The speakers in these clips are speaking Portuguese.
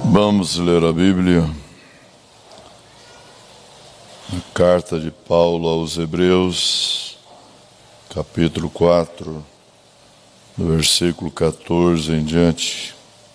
Vamos ler a Bíblia, a carta de Paulo aos Hebreus, capítulo 4, do versículo 14 em diante.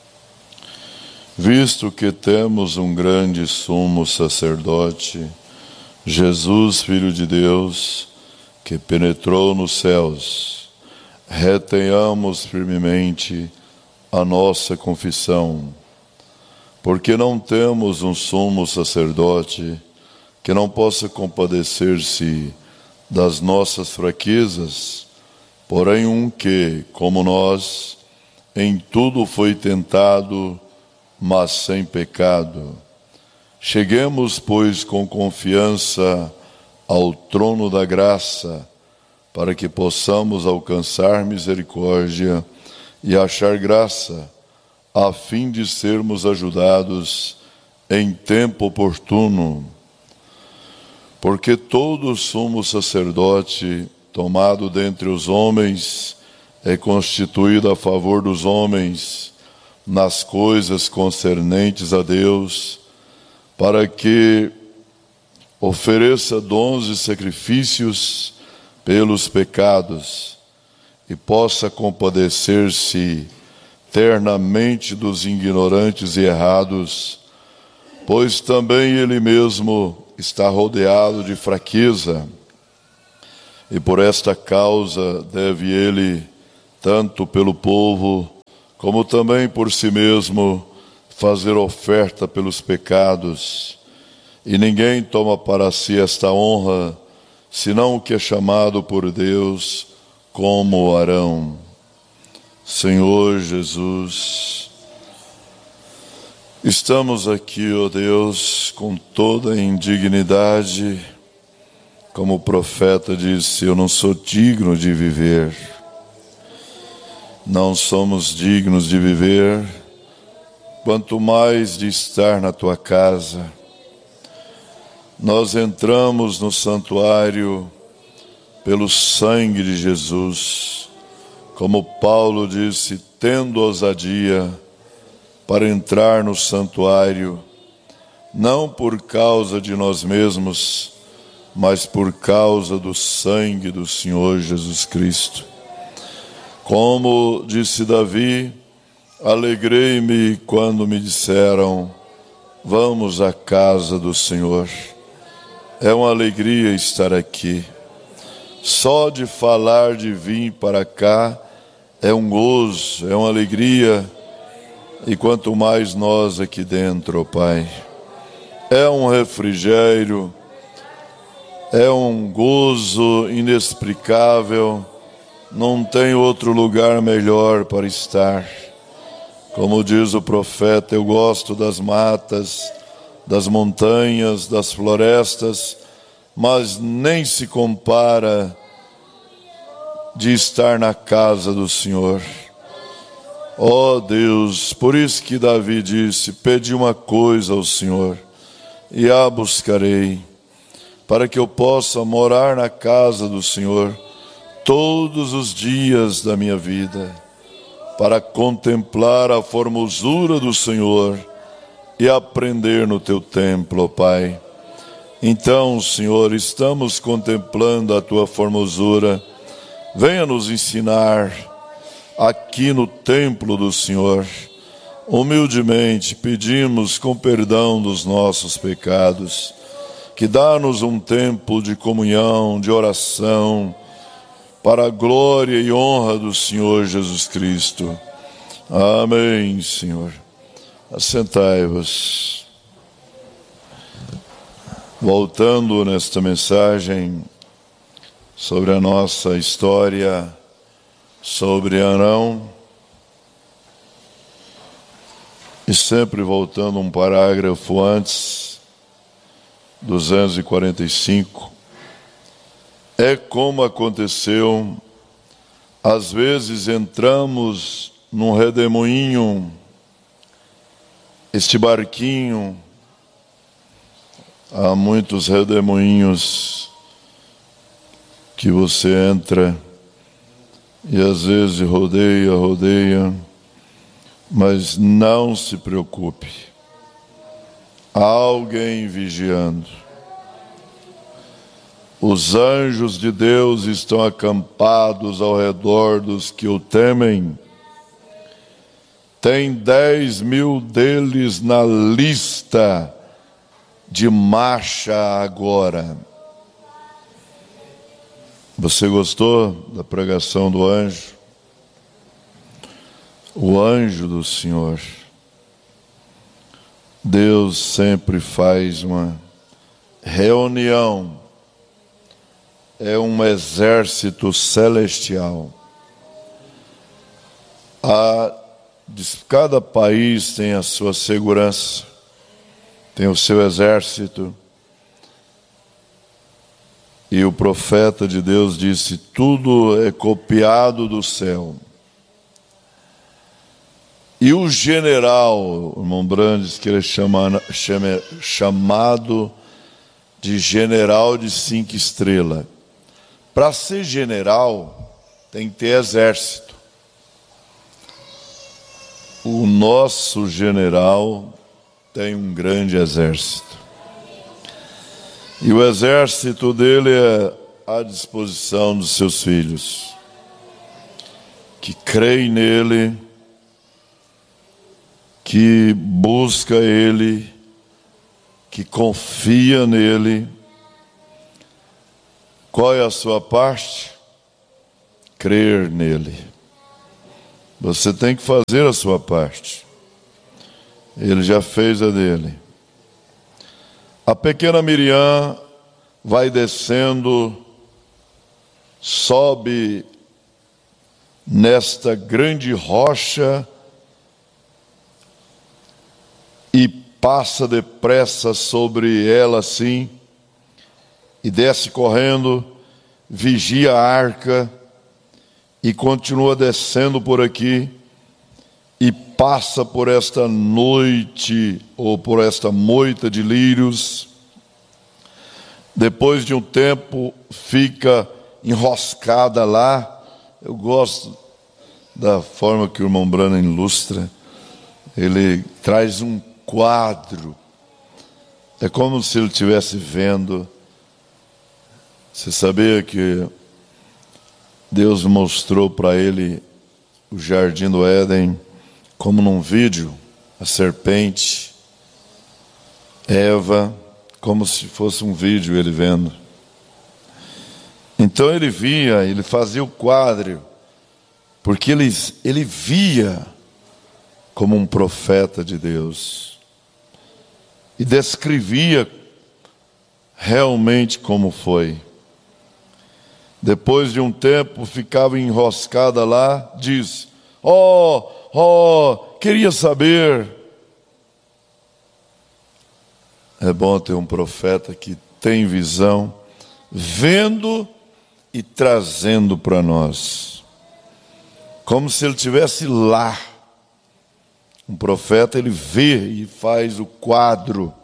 Visto que temos um grande sumo sacerdote, Jesus, Filho de Deus, que penetrou nos céus, retenhamos firmemente a nossa confissão, porque não temos um sumo sacerdote que não possa compadecer-se das nossas fraquezas, porém um que, como nós, em tudo foi tentado, mas sem pecado. Cheguemos, pois, com confiança ao trono da graça, para que possamos alcançar misericórdia e achar graça, a fim de sermos ajudados em tempo oportuno. Porque todo sumo sacerdote tomado dentre os homens é constituído a favor dos homens nas coisas concernentes a Deus, para que ofereça dons e sacrifícios pelos pecados e possa compadecer-se eternamente dos ignorantes e errados, pois também ele mesmo está rodeado de fraqueza, e por esta causa deve ele, tanto pelo povo, como também por si mesmo, fazer oferta pelos pecados. E ninguém toma para si esta honra, senão o que é chamado por Deus, como Arão. Senhor Jesus, estamos aqui, ó Deus, com toda a indignidade, como o profeta disse: eu não sou digno de viver. Não somos dignos de viver, quanto mais de estar na tua casa. Nós entramos no santuário pelo sangue de Jesus, como Paulo disse, tendo ousadia para entrar no santuário, não por causa de nós mesmos, mas por causa do sangue do Senhor Jesus Cristo. Como disse Davi, alegrei-me quando me disseram, vamos à casa do Senhor. É uma alegria estar aqui. Só de falar de vir para cá é um gozo, é uma alegria, e quanto mais nós aqui dentro, ó Pai, é um refrigério, é um gozo inexplicável, não tem outro lugar melhor para estar. Como diz o profeta, eu gosto das matas, das montanhas, das florestas, mas nem se compara de estar na casa do Senhor. Ó Deus, por isso que Davi disse, pedi uma coisa ao Senhor, e a buscarei, para que eu possa morar na casa do Senhor todos os dias da minha vida, para contemplar a formosura do Senhor e aprender no teu templo, ó Pai. Então, Senhor, estamos contemplando a tua formosura. Venha nos ensinar aqui no templo do Senhor. Humildemente pedimos com perdão dos nossos pecados, que dá-nos um tempo de comunhão, de oração, para a glória e honra do Senhor Jesus Cristo. Amém, Senhor. Assentai-vos. Voltando nesta mensagem sobre a nossa história, sobre Arão, e sempre voltando um parágrafo antes, 245, é como aconteceu, às vezes entramos num redemoinho, este barquinho, há muitos redemoinhos que você entra e às vezes rodeia, mas não se preocupe. Há alguém vigiando. Os anjos de Deus estão acampados ao redor dos que o temem. Tem 10.000 deles na lista de marcha agora. Você gostou da pregação do anjo? O anjo do Senhor. Deus sempre faz uma reunião. É um exército celestial. Cada país tem a sua segurança, tem o seu exército. E o profeta de Deus disse: tudo é copiado do céu. E o general, o irmão Brandes, que ele é chamado de general de 5 estrelas. Para ser general, tem que ter exército. O nosso general tem um grande exército. E o exército dele é à disposição dos seus filhos, que creem nele, que busca ele, que confia nele. Qual é a sua parte? Crer nele. Você tem que fazer a sua parte. Ele já fez a dele. A pequena Miriam vai descendo, sobe nesta grande rocha e passa depressa sobre ela assim, e desce correndo, vigia a arca, e continua descendo por aqui, e passa por esta noite, ou por esta moita de lírios. Depois de um tempo, fica enroscada lá. Eu gosto da forma que o irmão Branham ilustra. Ele traz um quadro. É como se ele estivesse vendo. Você sabia que Deus mostrou para ele o jardim do Éden como num vídeo, a serpente, Eva, como se fosse um vídeo ele vendo. Então ele via, ele fazia o quadro, porque ele via como um profeta de Deus e descrevia realmente como foi. Depois de um tempo, ficava enroscada lá, diz: queria saber. É bom ter um profeta que tem visão, vendo e trazendo para nós, como se ele estivesse lá. Um profeta, ele vê e faz o quadro.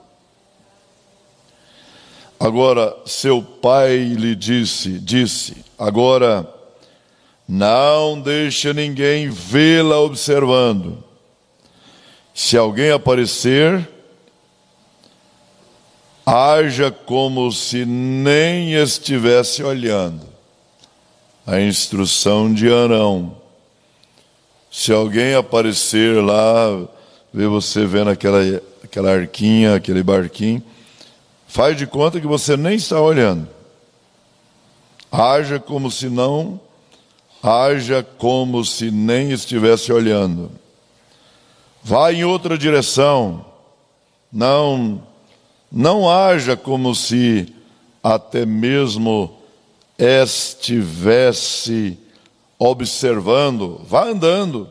Agora, seu pai lhe disse, agora, não deixa ninguém vê-la observando. Se alguém aparecer, haja como se nem estivesse olhando. A instrução de Arão. Se alguém aparecer lá, ver você vendo aquela arquinha, aquele barquinho, faz de conta que você nem está olhando. Haja como se nem estivesse olhando. Vá em outra direção. Não haja como se até mesmo estivesse observando. Vá andando.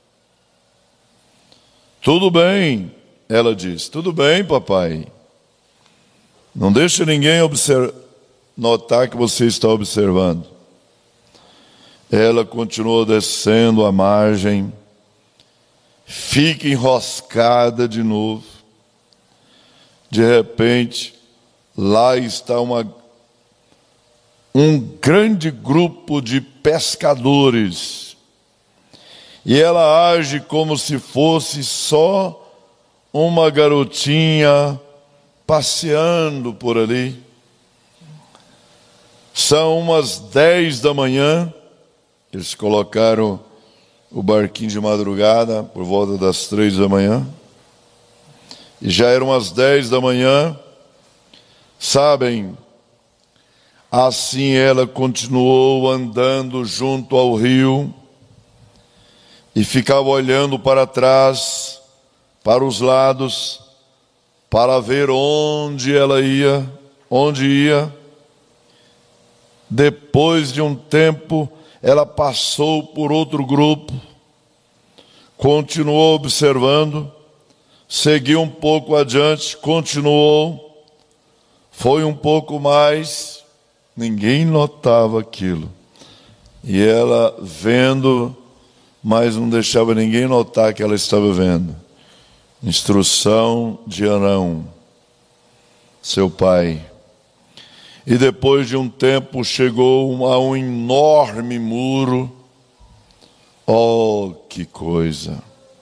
Tudo bem, ela diz. Tudo bem, papai. Não deixe ninguém notar que você está observando. Ela continuou descendo a margem, fica enroscada de novo. De repente, lá está um grande grupo de pescadores. E ela age como se fosse só uma garotinha passeando por ali. São umas 10 da manhã, eles colocaram o barquinho de madrugada, por volta das 3 da manhã. E já eram as 10 da manhã, sabem, assim ela continuou andando junto ao rio e ficava olhando para trás, para os lados, para ver onde ela ia, onde ia. Depois de um tempo, ela passou por outro grupo, continuou observando, seguiu um pouco adiante, continuou, foi um pouco mais, ninguém notava aquilo. E ela vendo, mas não deixava ninguém notar que ela estava vendo. Instrução de Arão, seu pai. E depois de um tempo chegou a um enorme muro. Oh, que coisa!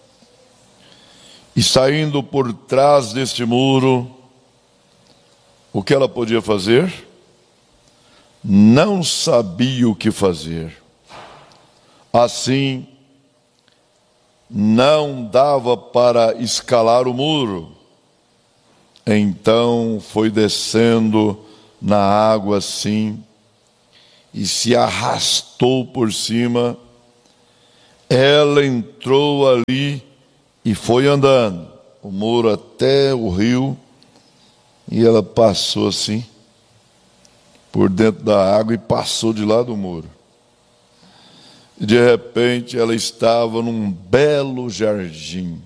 E saindo por trás deste muro, o que ela podia fazer? Não sabia o que fazer. Assim, não dava para escalar o muro. Então foi descendo na água assim, e se arrastou por cima. Ela entrou ali e foi andando o muro até o rio, e ela passou assim, por dentro da água, e passou de lá do muro. E de repente ela estava num belo jardim.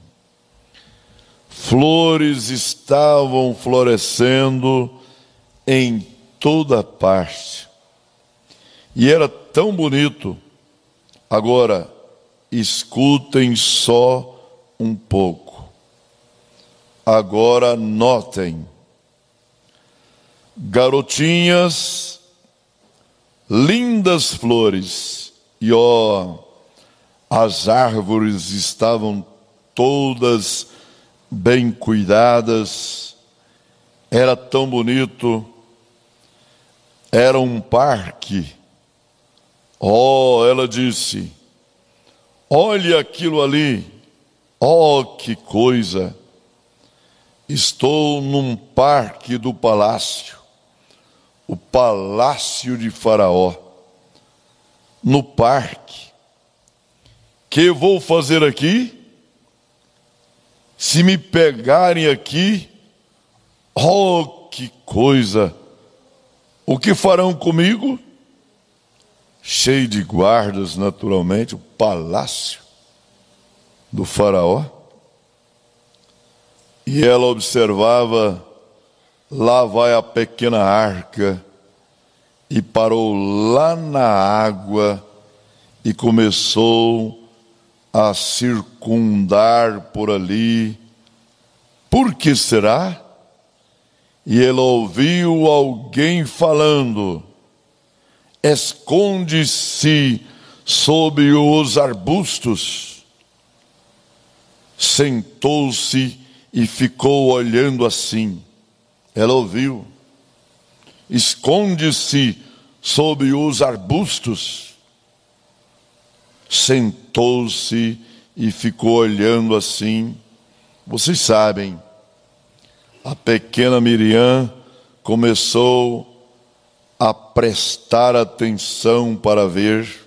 Flores estavam florescendo em toda parte. E era tão bonito. Agora, escutem só um pouco. Agora notem. Garotinhas, lindas flores. E as árvores estavam todas bem cuidadas. Era tão bonito. Era um parque. Ela disse: olha aquilo ali. Que coisa! Estou num parque do palácio. O palácio de Faraó. No parque. Que vou fazer aqui? Se me pegarem aqui, que coisa! O que farão comigo? Cheio de guardas, naturalmente, o palácio do Faraó. E ela observava, lá vai a pequena arca, e parou lá na água e começou a circundar por ali. Por que será? E ela ouviu alguém falando: esconde-se sob os arbustos. Sentou-se e ficou olhando assim. Ela ouviu: esconde-se sob os arbustos. Sentou-se e ficou olhando assim. Vocês sabem, a pequena Miriam começou a prestar atenção para ver.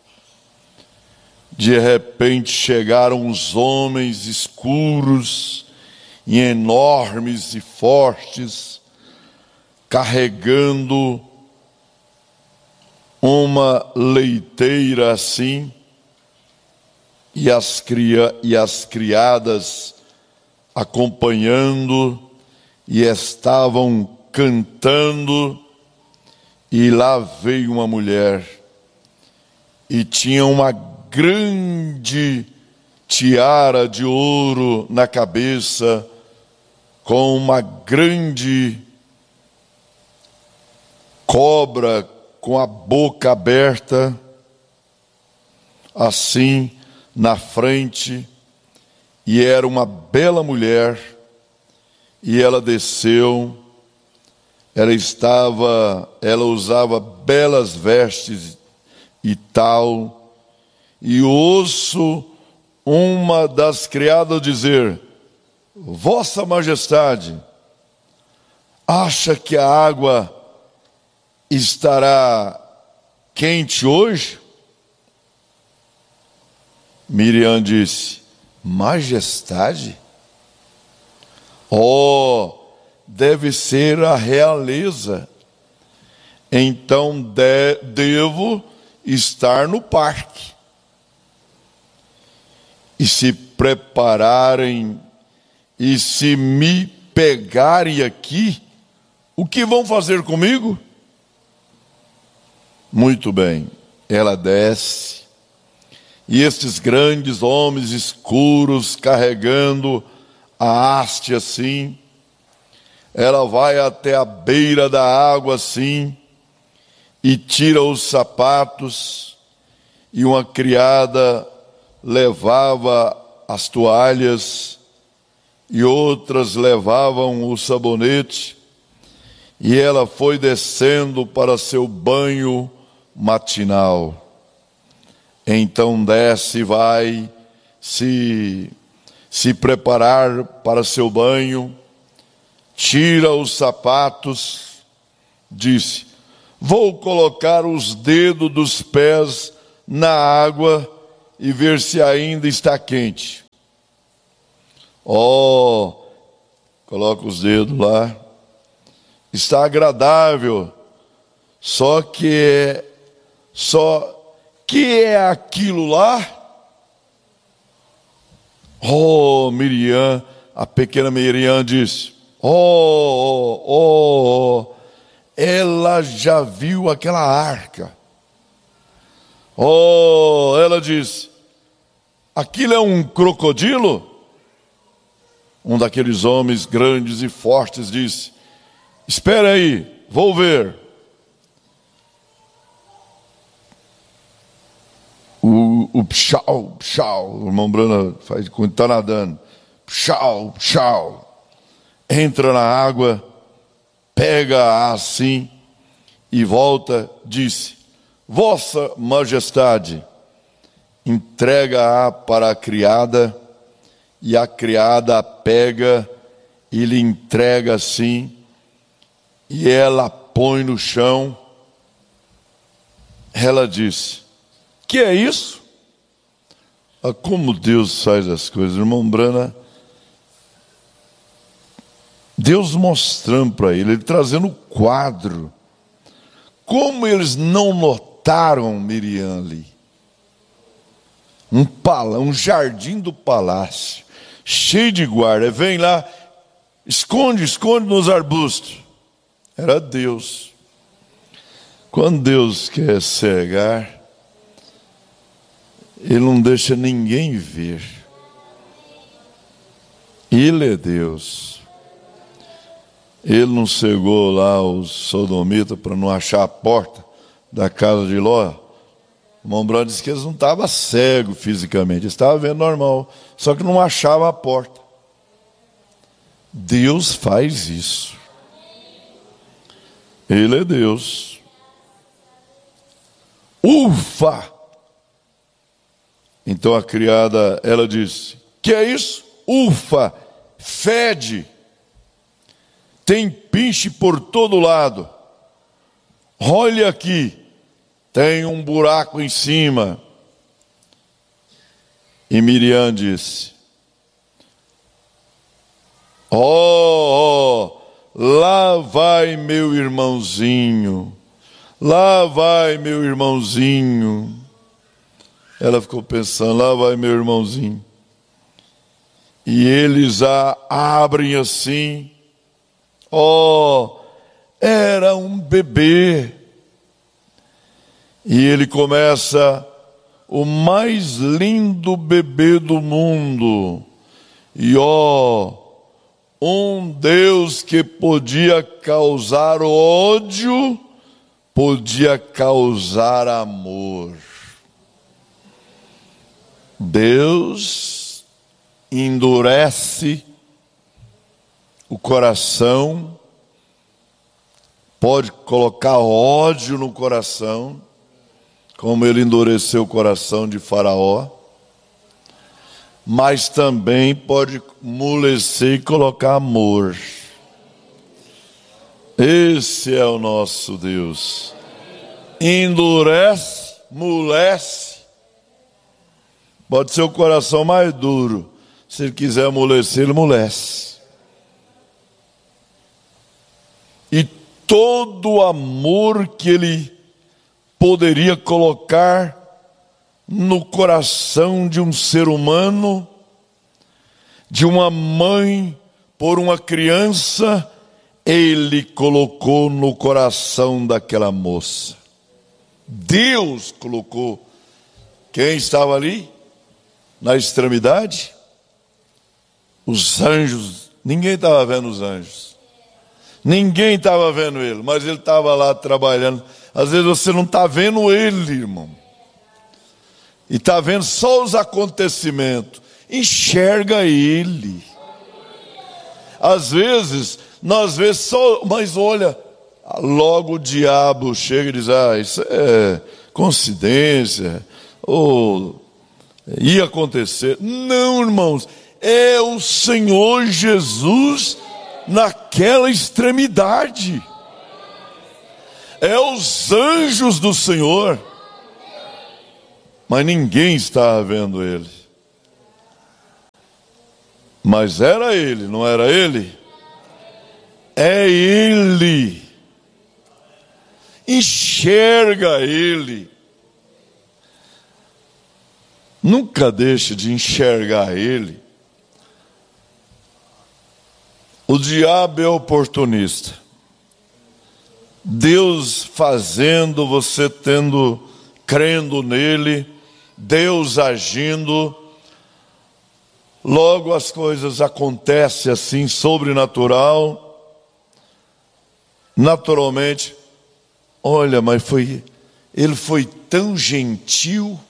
De repente chegaram os homens escuros e enormes e fortes, carregando uma leiteira assim, e as criadas acompanhando, e estavam cantando. E lá veio uma mulher, e tinha uma grande tiara de ouro na cabeça, com uma grande cobra com a boca aberta, assim, na frente. E era uma bela mulher, e ela desceu. Ela usava belas vestes e tal, e ouço uma das criadas dizer: Vossa Majestade, acha que a água estará quente hoje? Miriam disse: Majestade? Oh, deve ser a realeza. Então devo estar no parque. E se prepararem, e se me pegarem aqui, o que vão fazer comigo? Muito bem, ela desce, e estes grandes homens escuros carregando a haste assim, ela vai até a beira da água assim, e tira os sapatos, e uma criada levava as toalhas, e outras levavam o sabonete, e ela foi descendo para seu banho matinal. Então desce e vai se preparar para seu banho, tira os sapatos, disse: Vou colocar os dedos dos pés na água e ver se ainda está quente. Oh, coloca os dedos lá. Está agradável. Só que é aquilo lá? Oh, Miriam, a pequena Miriam disse: ela já viu aquela arca. Oh, ela disse: aquilo é um crocodilo? Um daqueles homens grandes e fortes disse: espera aí, vou ver. O pshau, o irmão Brana faz quando está nadando. Pshau. Entra na água, pega assim e volta, disse: Vossa Majestade, entrega-a para a criada, e a criada a pega e lhe entrega assim, e ela põe no chão. Ela disse: que é isso? Ah, como Deus faz as coisas, irmão Brana. Deus mostrando para ele trazendo o quadro. Como eles não notaram Miriam ali? Um jardim do palácio, cheio de guarda. Vem lá, esconde nos arbustos. Era Deus. Quando Deus quer cegar, Ele não deixa ninguém ver. Ele é Deus. Ele não cegou lá os sodomitas para não achar a porta da casa de Ló. O irmão Brano disse que eles não estavam cegos fisicamente, eles estavam vendo normal, só que não achavam a porta. Deus faz isso. Ele é Deus. Ufa! Então a criada, ela disse: que é isso? Ufa! Fede! Tem pinche por todo lado. Olha aqui, tem um buraco em cima. E Miriam disse: lá vai meu irmãozinho. Lá vai meu irmãozinho. Ela ficou pensando: lá vai meu irmãozinho. E eles a abrem assim. Era um bebê. E ele começa: o mais lindo bebê do mundo. E um Deus que podia causar ódio, podia causar amor. Deus endurece o coração, pode colocar ódio no coração, como ele endureceu o coração de Faraó, mas também pode amolecer e colocar amor. Esse é o nosso Deus. Endurece, amolece. Pode ser o coração mais duro. Se ele quiser amolecer, ele amolece. E todo o amor que ele poderia colocar no coração de um ser humano, de uma mãe por uma criança, ele colocou no coração daquela moça. Deus colocou. Quem estava ali? Na extremidade? Os anjos. Ninguém estava vendo os anjos. Ninguém estava vendo ele, mas ele estava lá trabalhando. Às vezes você não está vendo ele, irmão. E está vendo só os acontecimentos. Enxerga ele. Às vezes, nós vemos só, mas olha, logo o diabo chega e diz, isso é coincidência, ou ia acontecer. Não, irmãos, é o Senhor Jesus naquela extremidade. É os anjos do Senhor. Mas ninguém estava vendo ele. Mas era ele, não era ele? É ele. Enxerga ele. Nunca deixe de enxergar ele. O diabo é oportunista. Deus fazendo, você crendo nele, Deus agindo, logo as coisas acontecem assim, sobrenatural, naturalmente. Olha, mas ele foi tão gentil,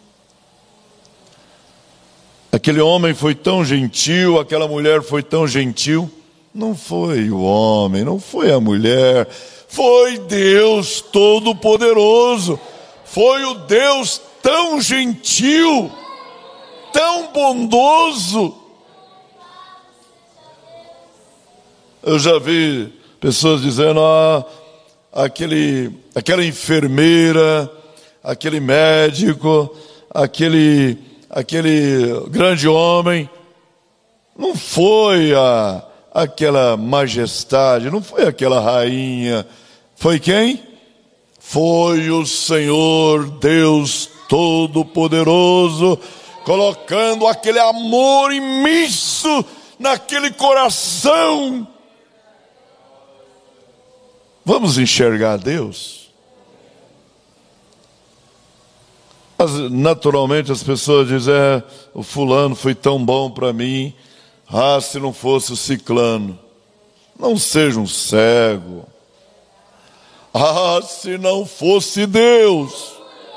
aquele homem foi tão gentil, aquela mulher foi tão gentil. Não foi o homem, não foi a mulher, foi Deus Todo-Poderoso, foi o Deus tão gentil, tão bondoso. Eu já vi pessoas dizendo, aquela enfermeira, aquele médico, aquele grande homem, não foi aquela majestade, não foi aquela rainha, foi quem? Foi o Senhor Deus Todo-Poderoso, colocando aquele amor imenso naquele coração. Vamos enxergar Deus? Mas, naturalmente as pessoas dizem, o fulano foi tão bom para mim, se não fosse o ciclano. Não seja um cego. Se não fosse Deus.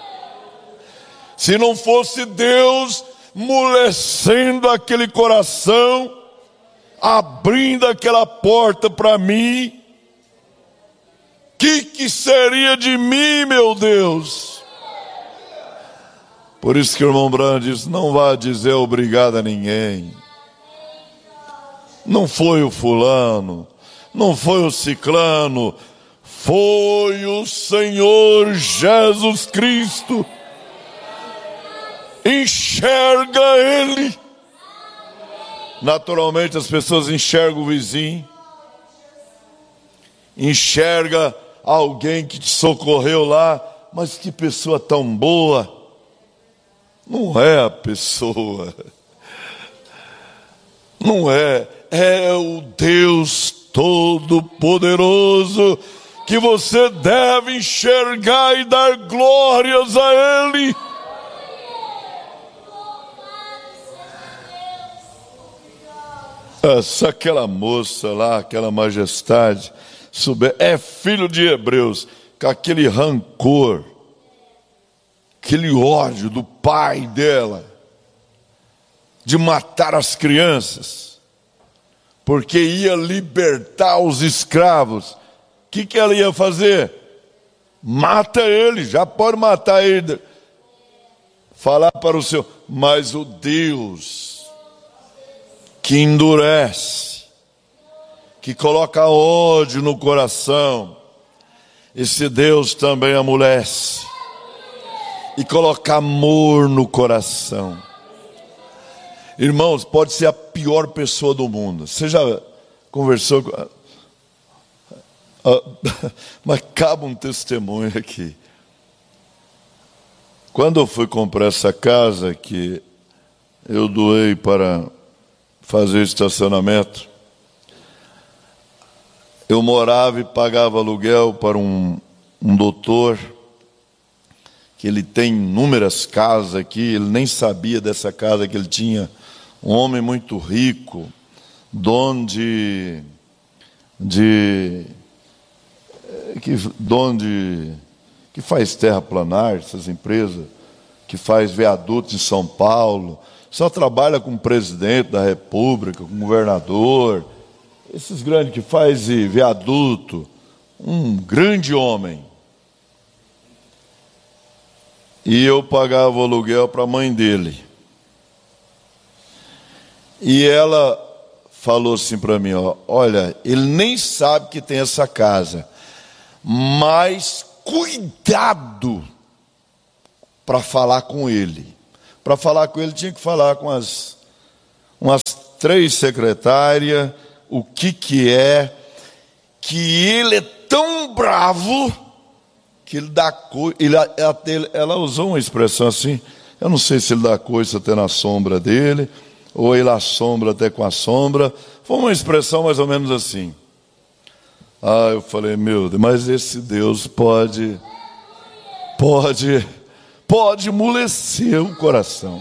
Se não fosse Deus amolecendo aquele coração, abrindo aquela porta para mim, que seria de mim, meu Deus? Por isso que o irmão Branham diz, não vá dizer obrigado a ninguém. Não foi o fulano, não foi o ciclano, foi o Senhor Jesus Cristo. Enxerga ele. Naturalmente as pessoas enxergam o vizinho, enxerga alguém que te socorreu lá, mas que pessoa tão boa. Não é a pessoa, não é o Deus Todo-Poderoso que você deve enxergar e dar glórias a Ele. Aquela moça lá, aquela majestade, é filho de Hebreus, com aquele rancor, aquele ódio do pai dela, de matar as crianças. porque ia libertar os escravos. O que ela ia fazer? Mata ele, já pode matar ele. Falar para o seu, mas o Deus que endurece, que coloca ódio no coração, esse Deus também amolece e coloca amor no coração. Irmãos, pode ser a pior pessoa do mundo. Você já conversou com... Mas cabe um testemunho aqui. Quando eu fui comprar essa casa que eu doei para fazer estacionamento, eu morava e pagava aluguel para um doutor, que ele tem inúmeras casas aqui, ele nem sabia dessa casa que ele tinha. Um homem muito rico, dono que faz terraplanar, essas empresas, que faz viadutos em São Paulo, só trabalha com o presidente da República, com o governador, esses grandes que faz viaduto, um grande homem. E eu pagava o aluguel para a mãe dele. E ela falou assim para mim, olha, ele nem sabe que tem essa casa, mas cuidado para falar com ele. Para falar com ele tinha que falar com umas 3 secretárias, o que é, que ele é tão bravo que ele dá coisa. Ela usou uma expressão assim, eu não sei se ele dá coisa até na sombra dele, ou ele assombra até com a sombra. Foi uma expressão mais ou menos assim. Eu falei, meu Deus, mas esse Deus pode amolecer o coração.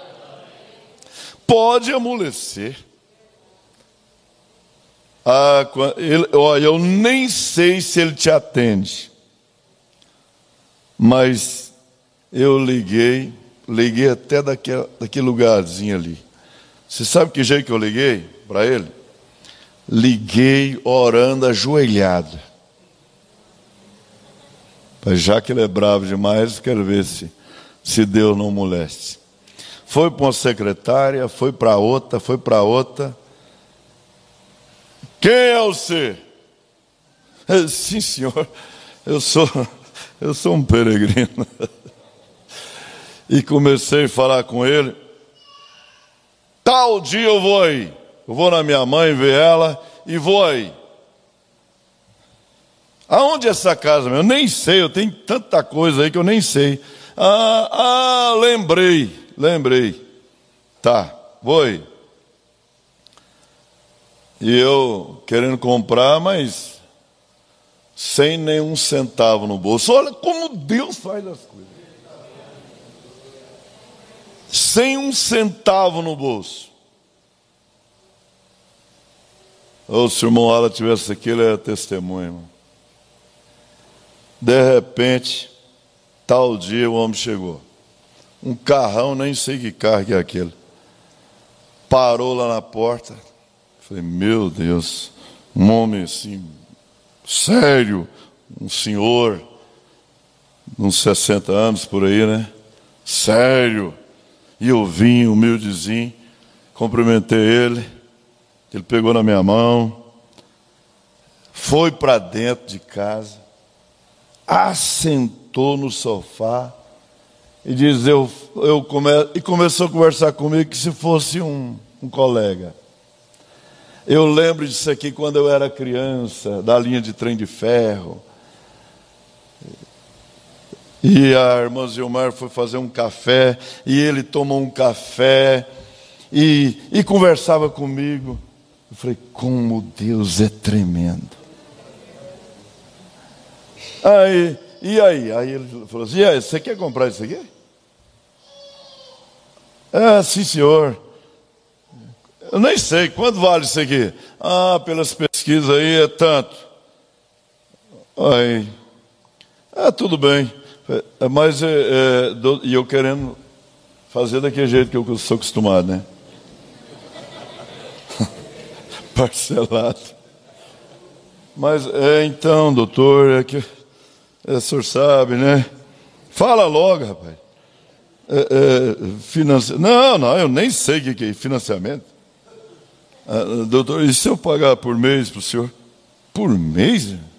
Pode amolecer. Eu nem sei se ele te atende, mas eu liguei até daquele lugarzinho ali. Você sabe que jeito que eu liguei para ele? Liguei orando ajoelhado. Mas já que ele é bravo demais, quero ver se Deus não moleste. Foi para uma secretária, foi para outra, foi para outra. Quem é você? Sim, senhor, eu sou um peregrino. E comecei a falar com ele. Tal dia eu vou aí. Eu vou na minha mãe ver ela e vou aí. Aonde é essa casa, meu? Eu nem sei, eu tenho tanta coisa aí que eu nem sei. Lembrei. Tá, vou aí. E eu querendo comprar, mas sem nenhum centavo no bolso. Olha como Deus faz as coisas. Sem um centavo no bolso. Se o irmão Ala tivesse aqui, ele era testemunho, irmão. De repente, tal dia o homem chegou. Um carrão, nem sei que carro que é aquele. Parou lá na porta. Falei, meu Deus, um homem assim, sério, um senhor, uns 60 anos por aí, né? Sério. E eu vim, humildezinho, cumprimentei ele. Ele pegou na minha mão, foi para dentro de casa, assentou no sofá e começou a conversar comigo que se fosse um colega. Eu lembro disso aqui quando eu era criança, da linha de trem de ferro. E a irmã Zilmar foi fazer um café, e ele tomou um café, e conversava comigo. Eu falei, como Deus é tremendo. Aí ele falou assim, e aí, você quer comprar isso aqui? Sim, senhor. Eu nem sei, quanto vale isso aqui? Pelas pesquisas aí é tanto. Aí, tudo bem. Mas e eu querendo fazer daquele jeito que eu sou acostumado, né? parcelado. Mas, então, doutor, é que o senhor sabe, né? Fala logo, rapaz. Não, eu nem sei o que é financiamento. Doutor, e se eu pagar por mês para o senhor? Por mês?